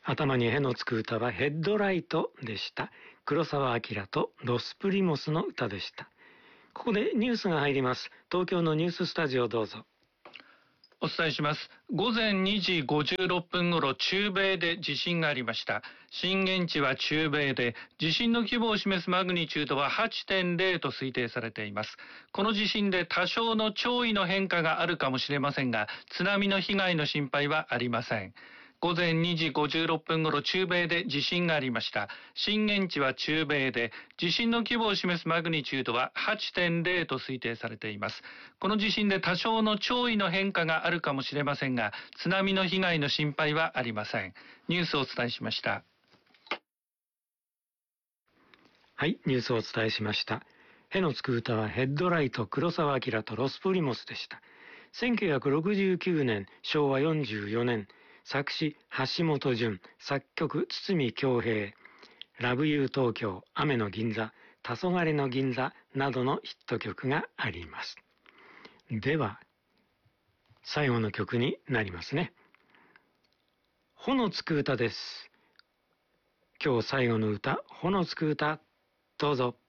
頭にへのつく歌はヘッドライトでした。黒澤明とロスプリモスの歌でした。ここでニュースが入ります。東京のニューススタジオどうぞ。 お伝えします。午前2時56分ごろ、中米で地震がありました。震源地は中米で、地震の規模を示すマグニチュードは 8.0 と推定されています。この地震で多少の潮位の変化があるかもしれませんが、津波の被害の心配はありません。午前2時56分ごろ、中米で地震がありました。震源地は中米で、地震の規模を示すマグニチュードは 8.0 と推定されています。この地震で多少の潮位の変化があるかもしれませんが、津波の被害の心配はありません。ニュースをお伝えしました。 はい、ニュースをお伝えしました。へのつく歌はヘッドライト、黒澤明とロスプリモスでした。1969年、昭和44年、作詞橋本淳、作曲堤恭平、ラブユー東京、雨の銀座、黄昏の銀座などのヒット曲があります。では、最後の曲になりますね。ほのつく歌です。今日最後の歌、ほのつく歌、どうぞ。